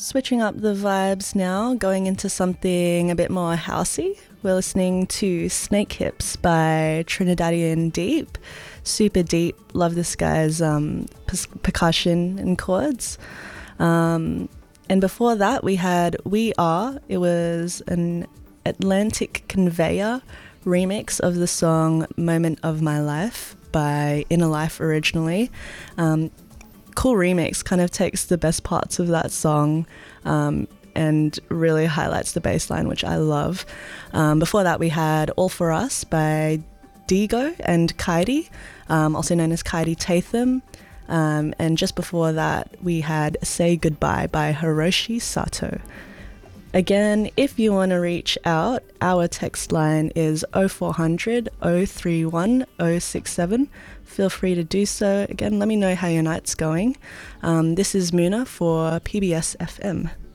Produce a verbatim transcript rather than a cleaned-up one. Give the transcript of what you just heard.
Switching up the vibes now, going into something a bit more housey. We're listening to Snake Hips by Trinidadian Deep. Super deep. Love this guy's um, per- percussion and chords. Um, and before that, we had We Are. It was an Atlantic Conveyor remix of the song Moment of My Life by Inner Life originally. Um, cool remix, kind of takes the best parts of that song um, and really highlights the bass line, which I love. Um, before that, we had All For Us by Digo and Kaidi, um, also known as Kaidi Tatham. Um, and just before that, we had Say Goodbye by Hiroshi Sato. Again, if you want to reach out, our text line is oh four hundred, oh three one, oh six seven. Feel free to do so. Again, let me know how your night's going. Um, this is Muna for P B S F M.